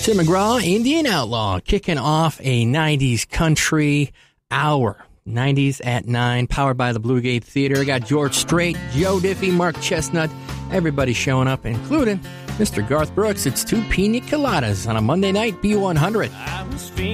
Tim McGraw, Indian Outlaw, kicking off a 90s country hour. 90s at 9, powered by the Blue Gate Theater. Got George Strait, Joe Diffie, Mark Chestnut, everybody showing up, including Mr. Garth Brooks. It's 2 Pina Coladas on a Monday night, B100.